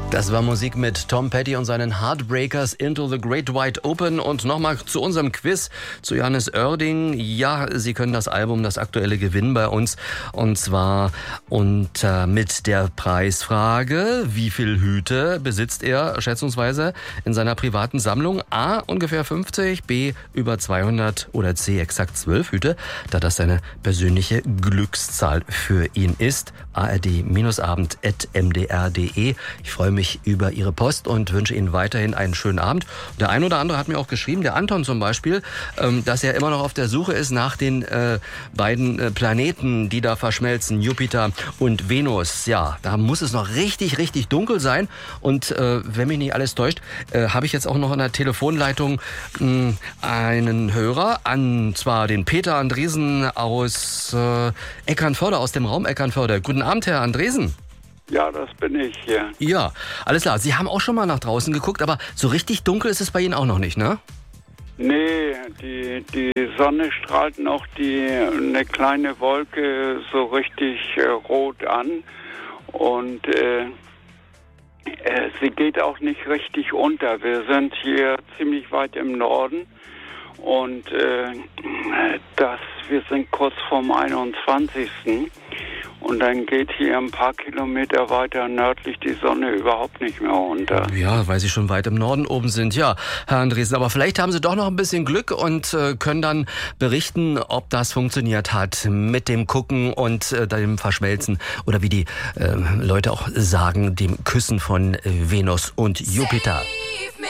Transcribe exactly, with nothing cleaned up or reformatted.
Das war Musik mit Tom Petty und seinen Heartbreakers Into the Great Wide Open. Und nochmal zu unserem Quiz, zu Jannis Oerding. Ja, Sie können das Album, das aktuelle gewinnen bei uns. Und zwar und äh, mit der Preisfrage, wie viel Hüte besitzt er schätzungsweise in seiner privaten Sammlung? A, ungefähr fünfzig, B, über zweihundert oder C, exakt zwölf Hüte, da das seine persönliche Glückszahl für ihn ist. a r d abend at m d r punkt d e. Ich freue mich über Ihre Post und wünsche Ihnen weiterhin einen schönen Abend. Der ein oder andere hat mir auch geschrieben, der Anton zum Beispiel, ähm, dass er immer noch auf der Suche ist nach den äh, beiden äh, Planeten, die da verschmelzen, Jupiter und Venus. Ja, da muss es noch richtig, richtig dunkel sein. Und äh, wenn mich nicht alles täuscht, äh, habe ich jetzt auch noch in der Telefonleitung mh, einen Hörer, an zwar den Peter Andresen aus äh, Eckernförde, aus dem Raum Eckernförde. Guten Abend, Herr Andresen. Ja, das bin ich hier. Ja, alles klar. Sie haben auch schon mal nach draußen geguckt, aber so richtig dunkel ist es bei Ihnen auch noch nicht, ne? Nee, die, die Sonne strahlt noch die, eine kleine Wolke so richtig äh, rot an. Und äh, äh, sie geht auch nicht richtig unter. Wir sind hier ziemlich weit im Norden. Und äh, das, wir sind kurz vorm einundzwanzigsten Und dann geht hier ein paar Kilometer weiter nördlich die Sonne überhaupt nicht mehr unter. Ja, weil Sie schon weit im Norden oben sind. Ja, Herr Andresen, aber vielleicht haben Sie doch noch ein bisschen Glück und äh, können dann berichten, ob das funktioniert hat mit dem Gucken und äh, dem Verschmelzen oder wie die äh, Leute auch sagen, dem Küssen von äh, Venus und Jupiter.